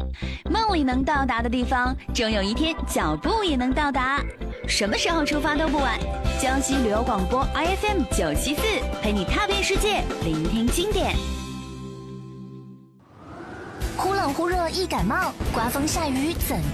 梦里能到达的地方，终有一天脚步也能到达。什么时候出发都不晚。江西旅游广播 IFM 974，陪你踏遍世界，聆听经典。 忽冷忽热易感冒，刮风下雨怎